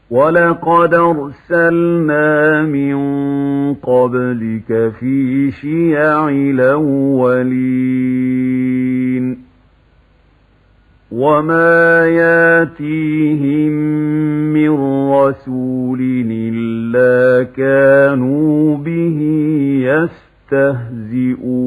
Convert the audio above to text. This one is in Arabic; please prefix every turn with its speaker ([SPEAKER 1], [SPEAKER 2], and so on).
[SPEAKER 1] وَلَقَدْ أَرْسَلْنَا مِن قَبْلِكَ فِي شِيَعِ الْأَوَّلِينَ وَمَا يَأْتِيهِم مِّن رَّسُولٍ إِلَّا كَانُوا بِهِ يَسْتَهْزِئُونَ